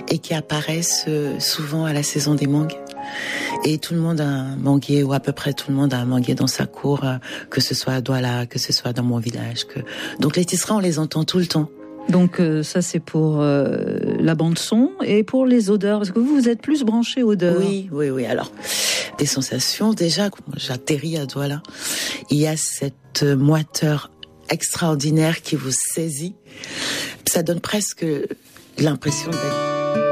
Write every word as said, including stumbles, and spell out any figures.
et qui apparaissent souvent à la saison des mangues. Et tout le monde a un manguier, ou à peu près tout le monde a un manguier dans sa cour, que ce soit à Douala, que ce soit dans mon village. Que... Donc les tisserands, on les entend tout le temps. Donc euh, ça c'est pour euh, la bande son et pour les odeurs. Est-ce que vous vous êtes plus branché odeurs? Oui, oui, oui. Alors des sensations déjà. Quand j'atterris à Douala, il y a cette moiteur extraordinaire qui vous saisit. Ça donne presque l'impression d'être